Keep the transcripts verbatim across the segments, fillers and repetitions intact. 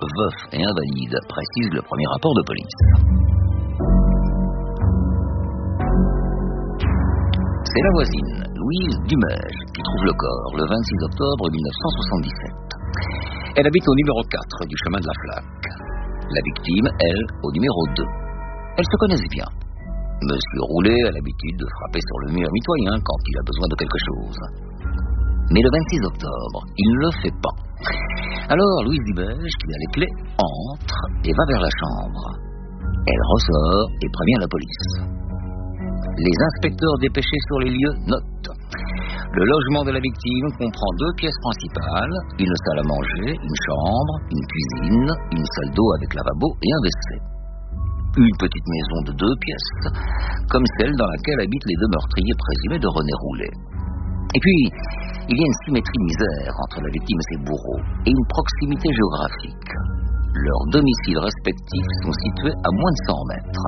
veuf et invalide, précise le premier rapport de police. C'est la voisine, Louise Dumège, qui trouve le corps le vingt-six octobre mille neuf cent soixante-dix-sept. Elle habite au numéro quatre du chemin de la Flaque. La victime, elle, au numéro deux. Elles se connaissent bien. Monsieur Roulet a l'habitude de frapper sur le mur mitoyen quand il a besoin de quelque chose. Mais le vingt-six octobre, il ne le fait pas. Alors Louise Dumège, qui a les clés, entre et va vers la chambre. Elle ressort et prévient la police. Les inspecteurs dépêchés sur les lieux notent. Le logement de la victime comprend deux pièces principales, une salle à manger, une chambre, une cuisine, une salle d'eau avec lavabo et un W C. Une petite maison de deux pièces, comme celle dans laquelle habitent les deux meurtriers présumés de René Roulet. Et puis, il y a une symétrie misère entre la victime et ses bourreaux, et une proximité géographique. Leurs domiciles respectifs sont situés à moins de cent mètres.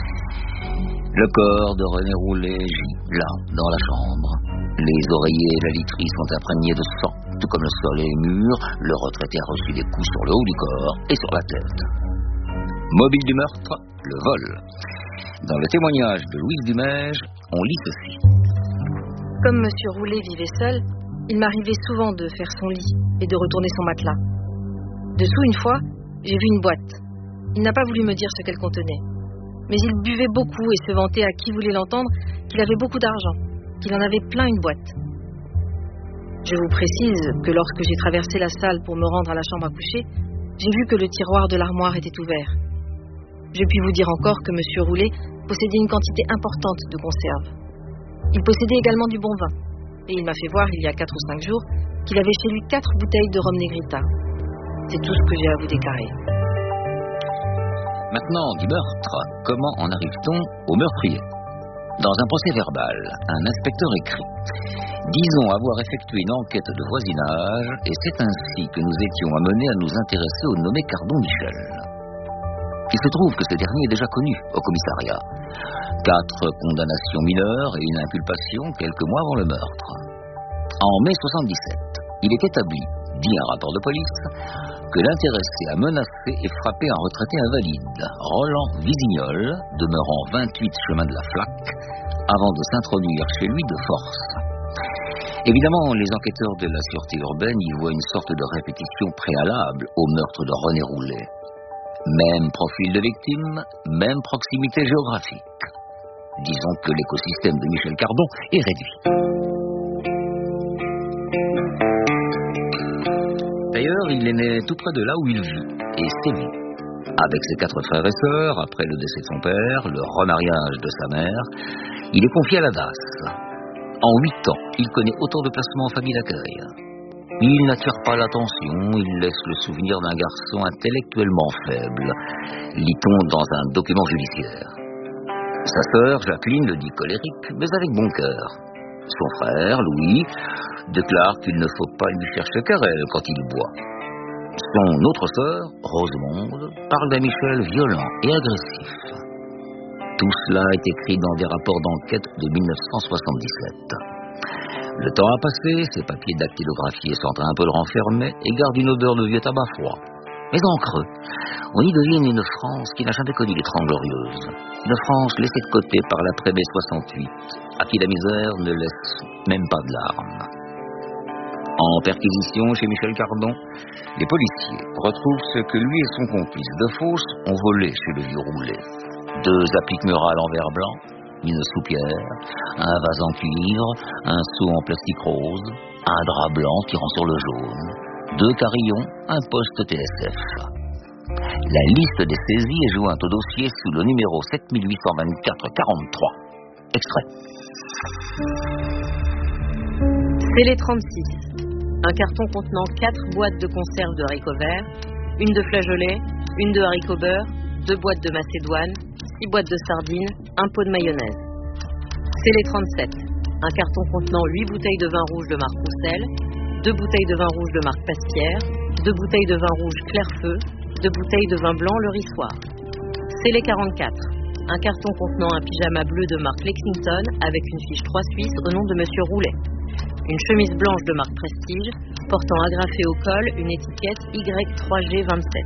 Le corps de René Roulet gît, là, dans la chambre. Les oreillers et la literie sont imprégnés de sang, tout comme le sol et les murs. Le retraité a reçu des coups sur le haut du corps et sur la tête. Mobile du meurtre, le vol. Dans le témoignage de Louise Dumège, on lit ceci. Comme M. Roulet vivait seul, il m'arrivait souvent de faire son lit et de retourner son matelas. Dessous, une fois, j'ai vu une boîte. Il n'a pas voulu me dire ce qu'elle contenait. Mais il buvait beaucoup et se vantait à qui voulait l'entendre qu'il avait beaucoup d'argent, qu'il en avait plein une boîte. Je vous précise que lorsque j'ai traversé la salle pour me rendre à la chambre à coucher, j'ai vu que le tiroir de l'armoire était ouvert. Je puis vous dire encore que M. Roulet possédait une quantité importante de conserves. Il possédait également du bon vin, et il m'a fait voir il y a quatre ou cinq jours qu'il avait chez lui quatre bouteilles de rhum Negrita. C'est tout ce que j'ai à vous déclarer. Maintenant, du meurtre, comment en arrive-t-on au meurtrier? Dans un procès verbal, un inspecteur écrit « Disons avoir effectué une enquête de voisinage, et c'est ainsi que nous étions amenés à nous intéresser au nommé Cardon-Michel. » Il se trouve que ce dernier est déjà connu au commissariat. Quatre condamnations mineures et une inculpation quelques mois avant le meurtre. En mai soixante-dix-sept, il est établi, dit un rapport de police, que l'intéressé a menacé et frappé un retraité invalide, Roland Visignol, demeurant vingt-huit chemin de la Flaque, avant de s'introduire chez lui de force. Évidemment, les enquêteurs de la sûreté urbaine y voient une sorte de répétition préalable au meurtre de René Roulet. Même profil de victime, même proximité géographique. Disons que l'écosystème de Michel Cardon est réduit. D'ailleurs, il est né tout près de là où il vit et sévit. Avec ses quatre frères et sœurs, après le décès de son père, le remariage de sa mère, il est confié à la D A S. En huit ans, il connaît autant de placements en famille d'accueil. Il n'attire pas l'attention, il laisse le souvenir d'un garçon intellectuellement faible, lit-on dans un document judiciaire. Sa sœur, Jacqueline, le dit colérique, mais avec bon cœur. Son frère, Louis, déclare qu'il ne faut pas lui chercher querelle quand il boit. Son autre sœur, Rosemonde, parle d'un Michel violent et agressif. Tout cela est écrit dans des rapports d'enquête de mille neuf cent soixante-dix-sept. Le temps a passé, ces papiers dactylographiés sentent un peu le renfermé et gardent une odeur de vieux tabac froid. Mais en creux, on y devine une France qui n'a jamais connu les Trente Glorieuses. Une France laissée de côté par l'après-mai soixante-huit, à qui la misère ne laisse même pas de larmes. En perquisition chez Michel Cardon, les policiers retrouvent ce que lui et son complice de Fausse ont volé chez le vieux Roulet. Deux appliques murales en verre blanc, une soupière, un vase en cuivre, un seau en plastique rose, un drap blanc tirant sur le jaune, deux carillons, un poste T S F. La liste des saisies est jointe au dossier sous le numéro sept huit deux quatre quarante-trois. Extrait. Scellé trente-six. Un carton contenant quatre boîtes de conserve de haricots verts, une de flageolets, une de haricots beurre, deux boîtes de macédoine, six boîtes de sardines, un pot de mayonnaise. Scellé trente-sept. Un carton contenant huit bouteilles de vin rouge de marque Roussel, deux bouteilles de vin rouge de marque Pasquière, deux bouteilles de vin rouge Clairfeu, deux bouteilles de vin blanc Le Rissoir. Scellé quarante-quatre. Un carton contenant un pyjama bleu de marque Lexington avec une fiche trois Suisse au nom de Monsieur Roulet. Une chemise blanche de marque Prestige portant agrafée au col une étiquette Y trois G vingt-sept.